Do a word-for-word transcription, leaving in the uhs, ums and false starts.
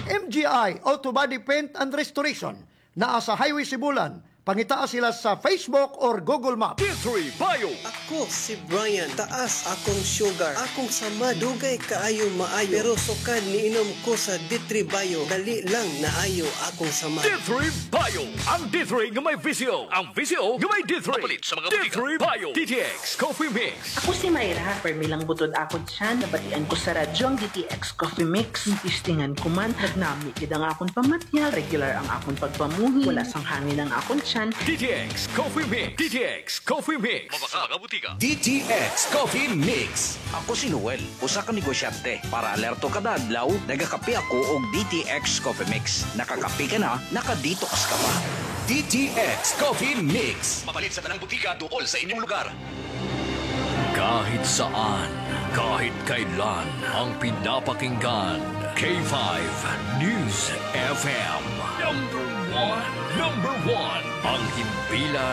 M G I Auto Body Paint and Restoration. Naa sa Highway Sibulan. Pangitaa sila sa Facebook or Google Maps. D three Bio. Ako si Brian, taas akong sugar. Akong sama, dugay kaayo maayo. Pero sukad ni inom ko sa D three Bio. Dali lang naayo akong sama. D three Bio. Ang D three nga may visyo. Ang visyo nga may D three. Mapalit sa mga D three Bio. D T X Coffee Mix. Ako si Mayra, permilang butod ako dyan. Nabatian ko sa radyo ang D T X Coffee Mix. Ipistingan ko man, nagnami kid ang akong pamatyal. Regular ang akong pagpamuhi. Wala sang hangin ang akong tiyan. D T X Coffee Mix. D T X Coffee Mix. Mabasa mga butika. D T X Coffee Mix. Ako si Noel, usa ka negosyante. Para alerto kada adlaw, nagakape ako og D T X Coffee Mix. Nakakape ka na, nakadetox ka pa. D T X Coffee Mix. Mapalit sa tanang butika tuol sa inyong lugar. Kahit saan, kahit kailan, ang pinapakinggan. K five News F M. Number one. Number one. Ang himpilan